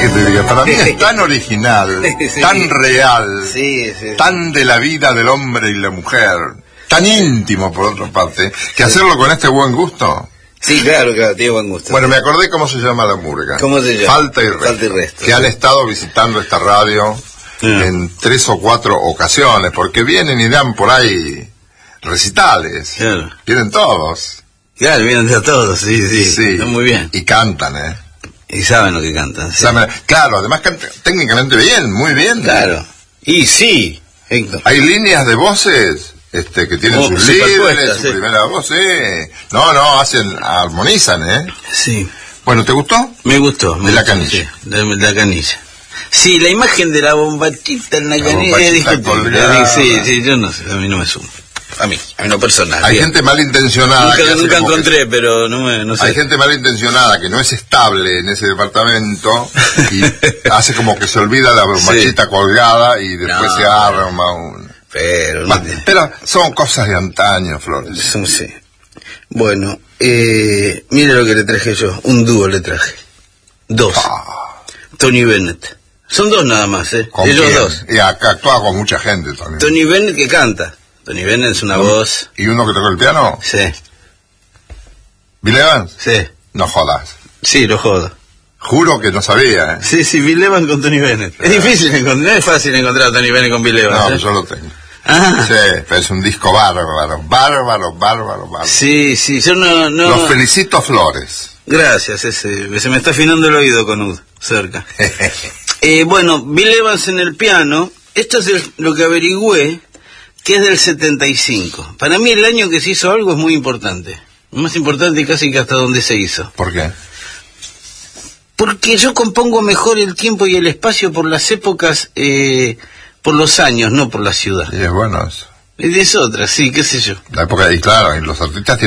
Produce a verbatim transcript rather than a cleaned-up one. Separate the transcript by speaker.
Speaker 1: te diga? Para mí es tan original, sí, tan real,
Speaker 2: sí, sí,
Speaker 1: tan de la vida del hombre y la mujer, tan íntimo por otra parte, que hacerlo con este buen gusto.
Speaker 2: Sí, claro, claro, tiene buen gusto.
Speaker 1: Bueno, me acordé cómo se llama la murga.
Speaker 2: ¿Cómo se llama?
Speaker 1: Falta y Resto.
Speaker 2: Falta y Resto,
Speaker 1: que
Speaker 2: sí.
Speaker 1: han estado visitando esta radio yeah. en tres o cuatro ocasiones, porque vienen y dan por ahí recitales.
Speaker 2: Claro.
Speaker 1: Vienen todos.
Speaker 2: Claro, vienen de todos, sí, sí.
Speaker 1: Sí.
Speaker 2: Está muy bien.
Speaker 1: Y cantan, ¿eh?
Speaker 2: Y saben lo que cantan. Sí.
Speaker 1: Saben, claro, además cantan técnicamente bien, muy bien.
Speaker 2: Claro. Y sí, Héctor.
Speaker 1: Hay líneas de voces este que tienen
Speaker 2: oh,
Speaker 1: sus libres, su sí. primera voz, ¿eh? No, no, hacen, armonizan, ¿eh?
Speaker 2: Sí.
Speaker 1: Bueno, ¿te gustó?
Speaker 2: Me gustó. Me
Speaker 1: de
Speaker 2: gustó,
Speaker 1: la canilla.
Speaker 2: Sí, de, de la canilla. Sí, la imagen de la bombachita en la, la canilla. Sí, sí, yo no sé, a mí no me suma. A mí, a mí no personal.
Speaker 1: Hay
Speaker 2: bien.
Speaker 1: gente malintencionada.
Speaker 2: Nunca, nunca encontré,
Speaker 1: que,
Speaker 2: pero no, me, no sé.
Speaker 1: Hay gente malintencionada que no es estable en ese departamento y hace como que se olvida la bombachita sí. colgada y después no, se arma un...
Speaker 2: Pero,
Speaker 1: no te... pero son cosas de antaño, Flores.
Speaker 2: Sí. Bueno, eh, mire lo que le traje yo. Un dúo le traje. Dos. Ah. Tony Bennett. Son dos nada más, ¿eh? Ellos quién? dos.
Speaker 1: Y acá actúa con mucha gente también.
Speaker 2: Tony Bennett que canta. Tony Bennett es una ¿Un, voz...
Speaker 1: ¿Y uno que toca el piano?
Speaker 2: Sí.
Speaker 1: ¿Bill Evans?
Speaker 2: Sí.
Speaker 1: No jodas.
Speaker 2: Sí, lo jodo.
Speaker 1: Juro que no sabía, ¿eh?
Speaker 2: Sí, sí, Bill Evans con Tony Bennett. Ah. Es difícil encontrar, no es fácil encontrar a Tony Bennett con Bill Evans.
Speaker 1: No,
Speaker 2: ¿eh?
Speaker 1: yo lo tengo.
Speaker 2: Ah.
Speaker 1: Sí, pero es un disco bárbaro, bárbaro, bárbaro, bárbaro.
Speaker 2: Sí, sí, yo no... no...
Speaker 1: Los felicito, Flores.
Speaker 2: Gracias, ese, se me está afinando el oído con Ud, cerca. eh, bueno, Bill Evans en el piano, esto es el, lo que averigüé, que es del setenta y cinco. Para mí el año que se hizo algo es muy importante. Más importante casi que hasta donde se hizo.
Speaker 1: ¿Por qué?
Speaker 2: Porque yo compongo mejor el tiempo y el espacio por las épocas, eh, por los años, no por la ciudad.
Speaker 1: Y es bueno eso.
Speaker 2: Es otra, sí, qué sé yo.
Speaker 1: La época, y claro, y los artistas tienen